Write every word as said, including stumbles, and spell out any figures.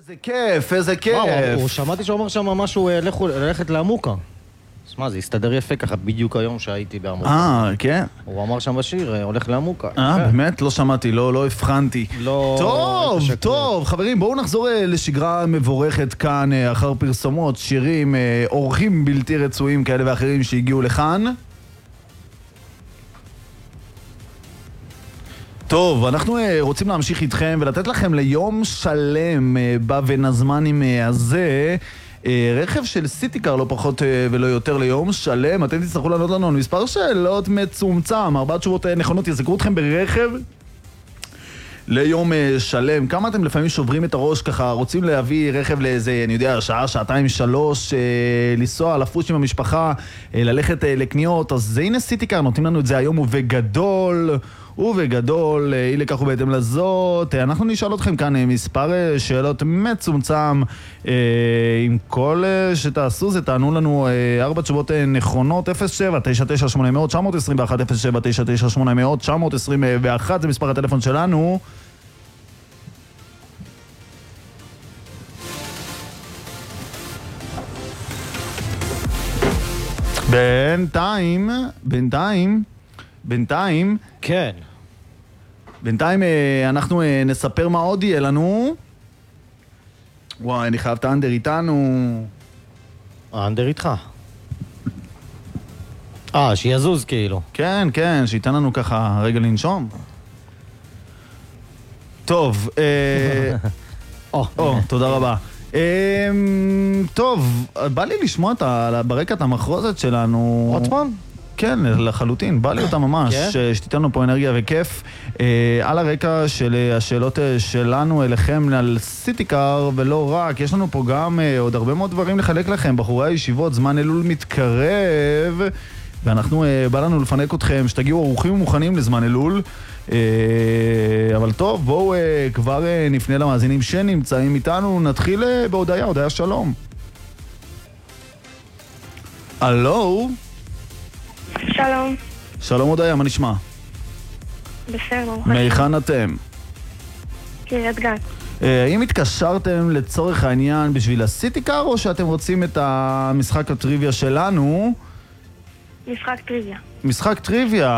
איזה כיף, איזה כיף. הוא שמעתי שהוא אמר שם משהו ללכת לעמוקה. מה, זה הסתדר יפה ככה בדיוק היום שהייתי בעמוקה. אה, כן. הוא אמר שם בשיר, הולך לעמוקה. אה, באמת? לא שמעתי, לא, לא הבחנתי. לא... טוב, טוב, חברים, בואו נחזור לשגרה מבורכת כאן, אחר פרסומות, שירים, אורחים בלתי רצויים כאלה ואחרים שהגיעו לכאן. טוב, אנחנו רוצים להמשיך איתכם ולתת לכם ליום שלם בבין הזמנים הזה רכב של סיטיקר, לא פחות ולא יותר, ליום שלם. אתם תצטרכו לענות לנו מספר שאלות מצומצם, ארבע תשובות נכונות יזכרו אתכם ברכב ליום שלם. כמה אתם לפעמים שוברים את הראש ככה, רוצים להביא רכב לאיזה, אני יודע, שעה, שעתיים, שלוש, לנסוע, לפוש עם המשפחה, ללכת לקניות, אז הנה סיטיקר, נותנים לנו את זה היום ובגדול, ובגדול, אי לכך ובהתאם לזאת, אנחנו נשאל אתכם כאן מספר שאלות מצומצם, עם כל שתעשו זה תענו לנו ארבע תשובות נכונות, אפס שבע תשע תשע שמונה מאות תשע עשרים ואחת, אפס שבע תשע תשע שמונה מאות תשע עשרים ואחת, זה מספר הטלפון שלנו. בינתיים, בינתיים, בינתיים, כן. בינתיים אנחנו נספר מה עוד יהיה לנו. וואי, אני חייב את האנדר איתנו. האנדר איתך. אה, שיזוז כאילו. כן, כן, שייתן לנו ככה רגע לנשום. טוב, או, או, תודה רבה. טוב, בא לי לשמוע ברקע את המחרוזת שלנו. עותמן? כן, לחלוטין, בא לי אותה ממש, שתיתן לנו פה אנרגיה וכיף. על הרקע של השאלות שלנו אליכם על סיטיקר, ולא רק, יש לנו פה גם עוד הרבה מאוד דברים לחלק לכם. בחורי הישיבות, זמן אלול מתקרב, ואנחנו, בא לנו לפנק אתכם, שתגיעו ערוכים ומוכנים לזמן אלול. אבל טוב, בואו כבר נפנה למאזינים שנמצאים איתנו, נתחיל בהודעה, הודעה שלום. הלו? שלום. שלום הודעה, מה נשמע? בסדר. מהיכן אתם? קריית גת. האם התקשרתם לצורך העניין בשביל הסיטיקר, או שאתם רוצים את המשחק הטריוויה שלנו? משחק טריוויה. משחק טריוויה.